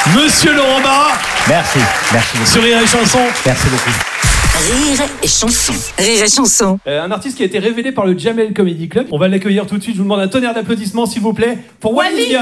Monsieur Laurent Barra. Merci beaucoup. Sur Rire et Chanson. Merci beaucoup. Rire et Chanson. Rire et Chanson. Un artiste qui a été révélé par le Jamel Comedy Club. On va l'accueillir tout de suite. Je vous demande un tonnerre d'applaudissements, s'il vous plaît, pour Walidia.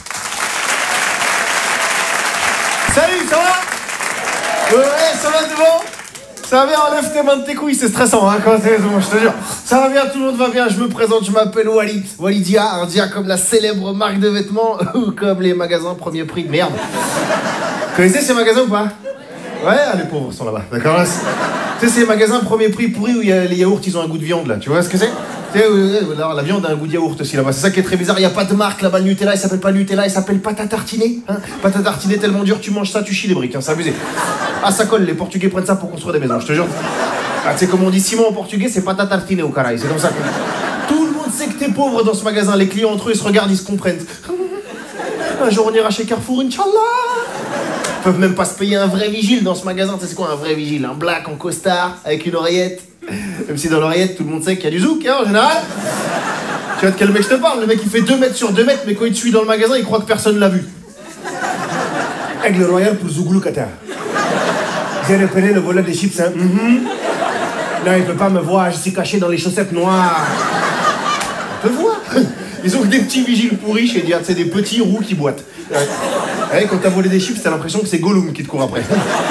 Salut, ça va? Ouais, ça va devant? Ça va bien, enlève tes mains de tes couilles, c'est stressant, hein, quand c'est bon, je te jure. Ça va bien, tout le monde va bien, je me présente, je m'appelle Walidia, un dia comme la célèbre marque de vêtements ou comme les magasins premier prix, merde. Vous connaissez ces magasins ou pas? Ouais, les pauvres sont là-bas, d'accord là, tu sais, ces magasins premier prix pourris où y a les yaourts, ils ont un goût de viande, là, tu vois ce que c'est? Tu sais, la viande a un goût de yaourt aussi là-bas, c'est ça qui est très bizarre, il n'y a pas de marque là-bas, le Nutella, il s'appelle pas Nutella, il s'appelle pâte à tartiner, hein. Pâte à tartiner tellement dur, tu manges ça, tu chies des briques, hein, c'est abusé. Ah, ça colle, les Portugais prennent ça pour construire des maisons, je te jure. Ah, tu sais, comme on dit Simon en portugais, c'est pâte à tartiner au caraï, c'est comme ça. Tout le monde sait que t'es pauvre dans ce magasin, les clients entre eux, ils se regardent, ils se comprennent. Un jour, on ira chez Carrefour, Inch'Allah. Ils peuvent même pas se payer un vrai vigile dans ce magasin. Tu sais c'est quoi un vrai vigile? Un black en costard, avec une oreillette. Même si dans l'oreillette, tout le monde sait qu'il y a du zouk, hein, en général. Tu vois de quel mec je te parle? Le mec, il fait 2 mètres sur 2 mètres, mais quand il te suit dans le magasin, il croit que personne l'a vu. Aigle royal pour Zougoulou Qatar. J'ai repéré le volet des chips, hein. Là, il peut pas me voir, je suis caché dans les chaussettes noires. On peut voir. Ils ont que des petits vigiles pourris chez Dia, c'est des petits roux qui boitent. Ouais, quand t'as volé des chips, t'as l'impression que c'est Gollum qui te court après.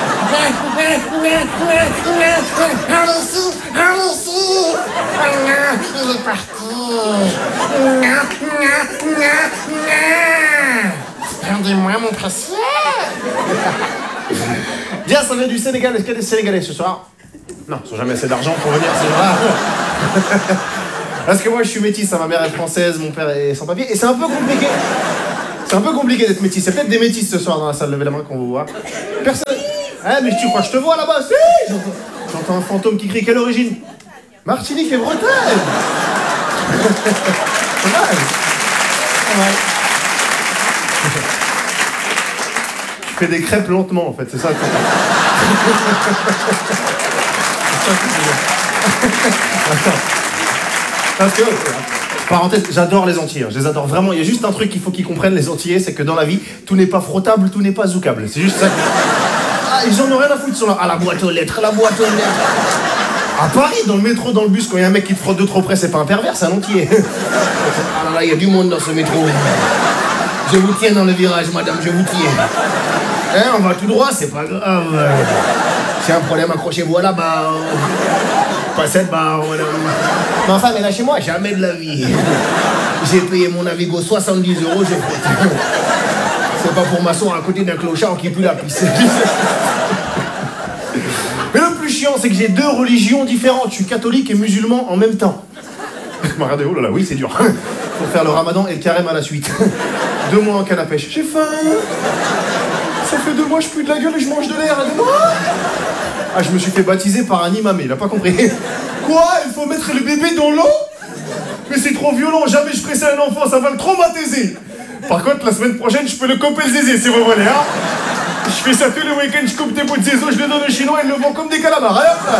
Allez-y, il est parti. Rendez-moi mon précieux. Dia, ça vient du Sénégal, est-ce qu'il y a des Sénégalais ce soir? Non, ils ont jamais assez d'argent pour venir, c'est rare. Parce que moi je suis métisse, ma mère est française, mon père est sans papier, et c'est un peu compliqué. C'est un peu compliqué d'être métisse. C'est peut-être des métisses ce soir dans la salle, levez la main qu'on vous voit. Personne. Ah mais tu crois que je te vois là-bas? Si, j'entends un fantôme qui crie, quelle origine? Martinique et Bretagne. Pas mal. Pas mal. Je fais des crêpes lentement en fait, c'est ça le truc. Parce que, parenthèse, j'adore les Antillais, je les adore vraiment. Il y a juste un truc qu'il faut qu'ils comprennent, les Antillais, c'est que dans la vie, tout n'est pas frottable, tout n'est pas zoukable. C'est juste ça. Ah, ils en ont rien à foutre, ils sont là. Ah, la boîte aux lettres, la boîte aux lettres. À Paris, dans le métro, dans le bus, quand il y a un mec qui te frotte de trop près, c'est pas un pervers, c'est un Antillais. Ah là là, il y a du monde dans ce métro. Je vous tiens dans le virage, madame, je vous tiens. Hein, on va tout droit, c'est pas grave. Si un problème, accrochez-vous à la barre. Pas cette barre, madame. Ma femme est là chez moi, jamais de la vie. J'ai payé mon Navigo 70 €, je frotte. C'est pas pour m'asseoir à côté d'un clochard qui pue la pisse. Mais le plus chiant, c'est que j'ai 2 religions différentes. Je suis catholique et musulman en même temps. Regardez, oh là là, oui, c'est dur. Pour faire le ramadan et le carême à la suite. 2 mois en canne à pêche. J'ai faim. Ça fait 2 mois, je pue de la gueule et je mange de l'air. Ah, je me suis fait baptiser par un imam, il a pas compris. Quoi? Il faut mettre le bébé dans l'eau? Mais c'est trop violent, jamais je ferai ça à un enfant, ça va le traumatiser. Par contre, la semaine prochaine, je peux le couper le zézé, si vous voulez, hein. Je fais ça tous les week-ends, je coupe des bouts de zézo, je le donne aux Chinois, ils le vendent comme des calamars, hein.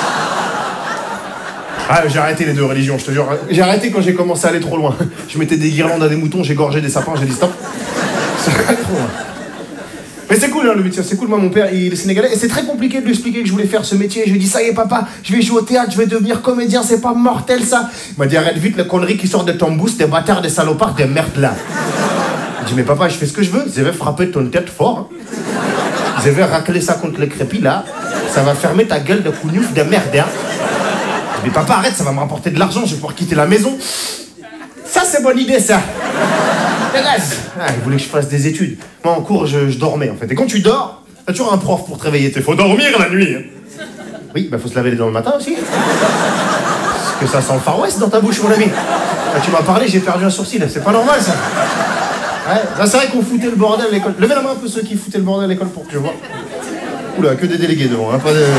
Ah, j'ai arrêté les 2 religions, je te jure. J'ai arrêté quand j'ai commencé à aller trop loin. Je mettais des guirlandes à des moutons, j'ai gorgé des sapins, j'ai dit stop. C'est trop loin. Mais c'est cool, hein, le métier, c'est cool. Moi, mon père, il est sénégalais. Et c'est très compliqué de lui expliquer que je voulais faire ce métier. Je lui ai dit, ça y est, papa, je vais jouer au théâtre, je vais devenir comédien, c'est pas mortel, ça. Il m'a dit, arrête vite les conneries qui sortent de ton boost, des bâtards, des salopards, des merdes, là. J'ai dit, mais papa, je fais ce que je veux. Je vais frapper ton tête fort. Je vais racler ça contre le crépi, là. Ça va fermer ta gueule de cougnouf de merde, hein. Mais papa, arrête, ça va me rapporter de l'argent, je vais pouvoir quitter la maison. Ça, c'est bonne idée, ça. Ah, il voulait que je fasse des études. Moi, en cours, je dormais, en fait. Et quand tu dors, t'as toujours un prof pour te réveiller. Il faut dormir la nuit. Oui, bah faut se laver les dents le matin aussi. Parce que ça sent le Far West dans ta bouche, mon ami. Quand tu m'as parlé, j'ai perdu un sourcil. C'est pas normal, ça. Ouais, là, c'est vrai qu'on foutait le bordel à l'école. Levez la main un peu ceux qui foutaient le bordel à l'école pour que je vois. Oula, que des délégués devant, hein, pas de...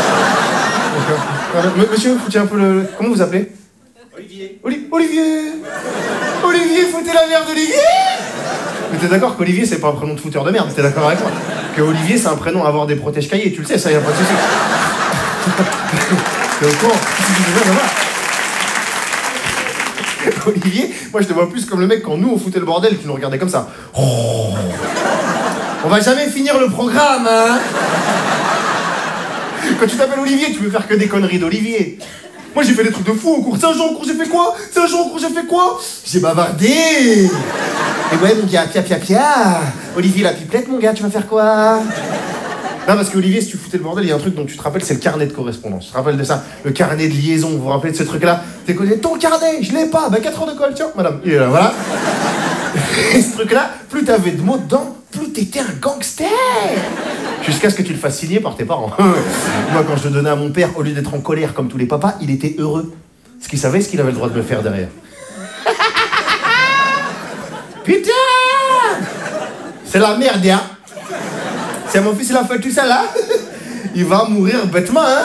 Monsieur, foutez un peu le... Comment vous appelez? Olivier. Olivier, foutez la merde d'Olivier. Mais t'es d'accord qu'Olivier, c'est pas un prénom de fouteur de merde, t'es d'accord avec moi? Que Olivier, c'est un prénom à avoir des protèges cahiers, tu le sais, ça, y a pas de souci. T'es au courant? Olivier, moi je te vois plus comme le mec quand nous on foutait le bordel et tu nous regardais comme ça. Oh. On va jamais finir le programme, hein. Quand tu t'appelles Olivier, tu veux faire que des conneries d'Olivier. Moi, j'ai fait des trucs de fou au cours. C'est un jour au cours, j'ai fait quoi? C'est un jour au cours, j'ai fait quoi? J'ai bavardé. Et ouais, mon gars, pia. Olivier, la pipelette, mon gars, tu vas faire quoi? Non, parce qu'Olivier, si tu foutais le bordel, il y a un truc dont tu te rappelles, c'est le carnet de correspondance. Tu te rappelles de ça? Le carnet de liaison, vous vous rappelez de ce truc-là? T'es connu, ton carnet, je l'ai pas. 4 heures de colle, tiens, madame. Il est là, voilà. Et ce truc-là, plus t'avais de mots dedans, plus t'étais un gangster. Jusqu'à ce que tu le fasses signer par tes parents. Moi, quand je le donnais à mon père, au lieu d'être en colère comme tous les papas, il était heureux. Parce qu'il savait ce qu'il avait le droit de me faire derrière. Putain! C'est la merde, hein? C'est mon fils, il a fait tout ça là. Il va mourir bêtement, hein?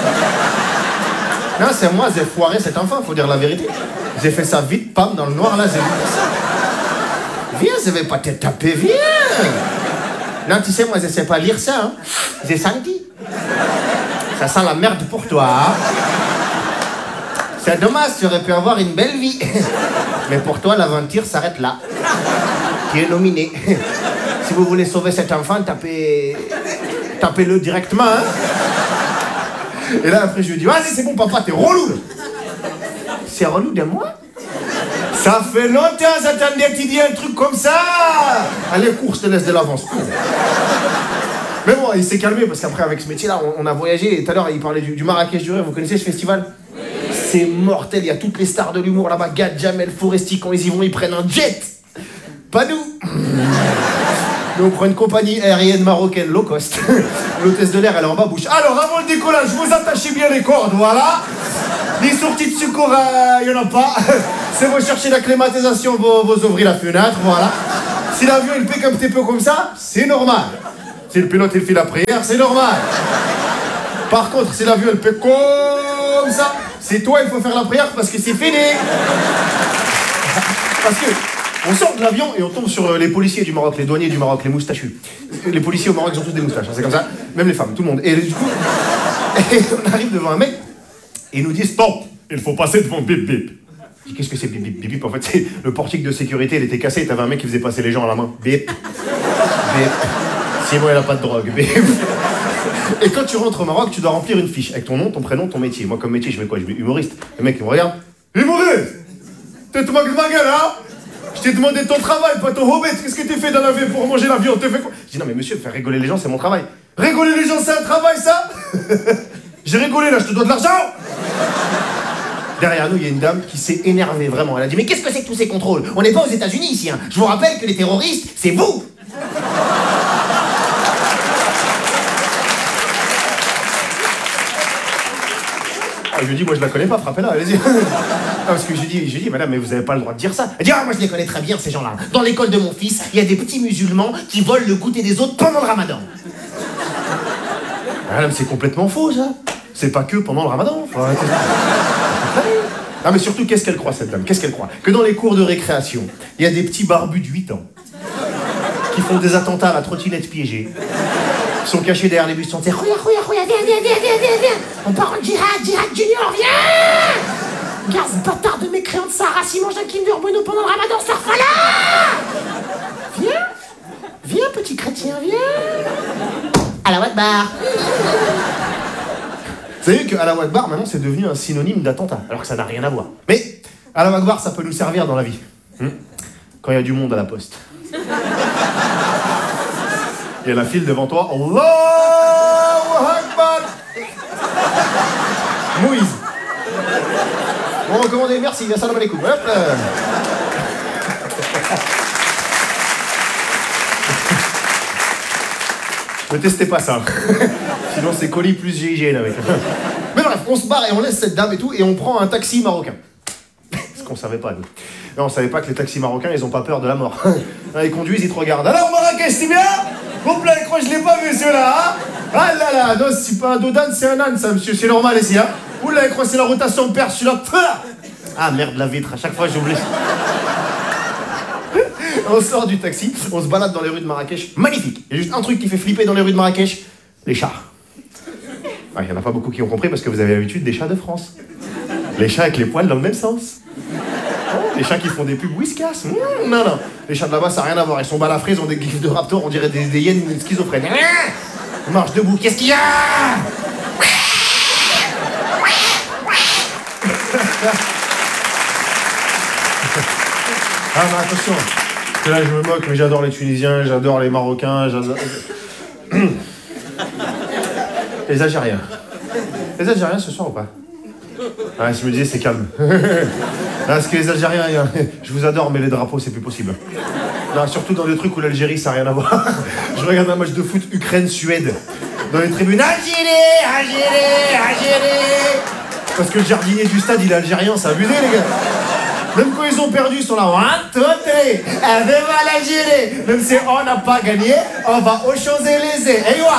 Non, c'est moi, j'ai foiré cet enfant, faut dire la vérité. J'ai fait ça vite, pam, dans le noir là, j'ai vu ça. Viens, je vais pas te taper, viens! Non, tu sais, moi, je sais pas lire ça, hein. J'ai senti. Ça sent la merde pour toi, hein. C'est dommage, tu aurais pu avoir une belle vie. Mais pour toi, l'aventure s'arrête là. Tu es nominé. Si vous voulez sauver cet enfant, tapez-le directement, hein. Et là, après, je lui dis, vas-y, c'est bon, papa, t'es relou. C'est relou de moi? Ça fait longtemps, j'attendais que tu dis un truc comme ça. Allez, cours, je te laisse de l'avance. Mais bon, il s'est calmé parce qu'après, avec ce métier-là, on a voyagé. Et tout à l'heure, il parlait du Marrakech du Rire. Vous connaissez ce festival? C'est mortel. Il y a toutes les stars de l'humour là-bas. Gad, Jamel, Foresti, quand ils y vont, ils prennent un jet. Pas nous. Nous, on prend une compagnie aérienne marocaine low cost. L'hôtesse de l'air, elle est en bas bouche. Alors, avant le décollage, vous attachez bien les cordes, voilà. Les sorties de secours, il n'y en a pas. C'est vous chercher la climatisation, vous ouvrez la fenêtre, voilà. Si l'avion il pique un petit peu comme ça, c'est normal. Si le pilote il fait la prière, c'est normal. Par contre, si l'avion il pique comme ça, c'est toi il faut faire la prière parce que c'est fini. Parce que on sort de l'avion et on tombe sur les policiers du Maroc, les douaniers du Maroc, les moustachus. Les policiers au Maroc ils ont tous des moustaches, hein, c'est comme ça. Même les femmes, tout le monde. Et du coup, on arrive devant un mec. Et ils nous disent stop, il faut passer devant bip bip. Je dis qu'est-ce que c'est bip bip? Bip bip, en fait, c'est le portique de sécurité, il était cassé et t'avais un mec qui faisait passer les gens à la main. Bip. Bip. Simon, il a pas de drogue. Bip. Et quand tu rentres au Maroc, tu dois remplir une fiche avec ton nom, ton prénom, ton métier. Moi, comme métier, je mets quoi? Je mets humoriste. Le mec, il me regarde. Humoriste! T'es te moques de ma gueule, hein? Je t'ai demandé ton travail, pas ton hobbit. Qu'est-ce que t'es fait dans la vie pour manger la viande? T'es fait quoi? Je dis non, mais monsieur, faire rigoler les gens, c'est mon travail. Rigoler les gens, c'est un travail, ça? J'ai rigolé là, je te dois de l'argent! Derrière nous, il y a une dame qui s'est énervée, vraiment. Elle a dit, mais qu'est-ce que c'est que tous ces contrôles? On n'est pas aux États-Unis ici, hein. Je vous rappelle que les terroristes, c'est vous! Ah, je lui dis, moi je la connais pas, frappez-la, allez-y. Parce que j'ai dit, madame, mais vous avez pas le droit de dire ça. Elle dit, ah, moi je les connais très bien, ces gens-là. Dans l'école de mon fils, il y a des petits musulmans qui volent le goûter des autres pendant le ramadan. Madame, c'est complètement faux, ça. C'est pas que pendant le ramadan. Faut arrêter. Non, mais surtout, qu'est-ce qu'elle croit, cette dame? Qu'est-ce qu'elle croit? Que dans les cours de récréation, il y a des petits barbus de 8 ans qui font des attentats à la trottinette piégée, qui sont cachés derrière les bus, sont dire, regarde, viens. On part en djihad junior, viens! Regarde ce bâtard de mécréant de Sahara, s'il mange un Kinder Bueno pendant le ramadan, ça refait là! Viens, petit chrétien, viens! Allah Akbar! Vous savez que Allah Akbar, maintenant, c'est devenu un synonyme d'attentat, alors que ça n'a rien à voir. Mais Allah Akbar, ça peut nous servir dans la vie. Quand il y a du monde à la poste. Il y a la file devant toi. Allahu Akbar! Moïse. Bon, recommandé, merci. Salam alaikum. Hop là. Ne testez pas ça. Sinon, c'est colis plus GIGN avec. Mais bref, on se barre et on laisse cette dame et tout, et on prend un taxi marocain. Ce qu'on savait pas, nous. Non, on savait pas que les taxis marocains, ils ont pas peur de la mort. Ils conduisent, ils te regardent. Alors, Marrakech, c'est bien? Vous plaît, je crois que je l'ai pas vu, celui-là, hein? Ah là là, non, c'est pas un dodan, c'est un âne, ça, monsieur, c'est normal ici, hein? Oula, je crois que c'est la rotation de perche, celui-là. Ah merde, la vitre, à chaque fois, j'oublie. On sort du taxi, on se balade dans les rues de Marrakech. Magnifique! Il y a juste un truc qui fait flipper dans les rues de Marrakech, les chats. Il y en a pas beaucoup qui ont compris parce que vous avez l'habitude des chats de France. Les chats avec les poils dans le même sens. Oh. Les chiens qui font des pubs Whiskas. Non, non. Les chiens de là-bas, ça n'a rien à voir. Ils sont balafrés, ils ont des griffes de raptor, on dirait des hyènes schizophrènes. Ils marchent debout. Qu'est-ce qu'il y a? Ah, mais attention. Parce que là, je me moque, mais j'adore les Tunisiens, j'adore les Marocains, j'adore... Les Algériens. Les Algériens ce soir ou pas? Ah, je me disais, c'est calme. Parce que les Algériens, je vous adore, mais les drapeaux, c'est plus possible. Non, surtout dans des trucs où l'Algérie, ça n'a rien à voir. Je regarde un match de foot Ukraine-Suède. Dans les tribunes, Algérie, Algérie, Algérie. Parce que le jardinier du stade, il est algérien, c'est abusé, les gars. Même quand ils ont perdu, ils sont là. 1, 2, 3. Viva l'Algérie. Même si on n'a pas gagné, on va aux Champs-Élysées. Et voilà.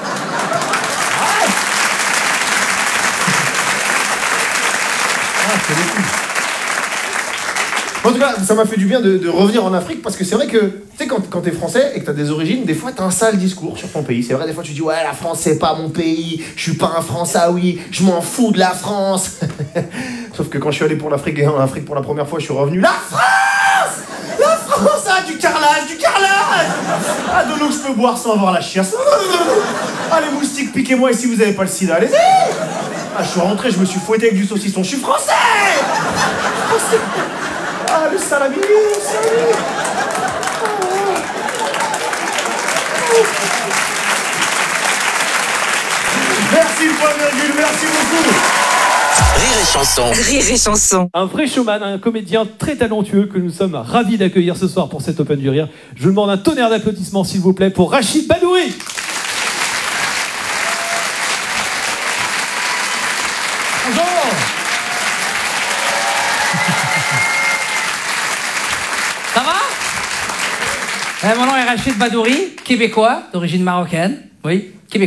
En tout cas, ça m'a fait du bien de revenir en Afrique parce que c'est vrai que, tu sais, quand t'es français et que t'as des origines, des fois t'as un sale discours sur ton pays. C'est vrai, des fois tu dis, ouais, la France c'est pas mon pays, je suis pas un Françaoui, je m'en fous de la France. Sauf que quand je suis allé pour l'Afrique et en Afrique pour la première fois, je suis revenu. La France! La France a du carrelage, du carrelage! Ah, de l'eau que je peux boire sans avoir la chiasse. Ah, les moustiques, piquez-moi et si vous avez pas le sida, allez-y! Ah, je suis rentré, je me suis fouetté avec du saucisson, je suis français! Français! Ah, le salami, le salami. Merci le point virgule, merci beaucoup. Rire et chanson. Rire et chanson. Un vrai showman, un comédien très talentueux que nous sommes ravis d'accueillir ce soir pour cette Open du Rire. Je vous demande un tonnerre d'applaudissements s'il vous plaît pour Rachid Badouri. Bonjour. Ça va? Mon nom est Rachid Badouri, québécois, d'origine marocaine. Oui,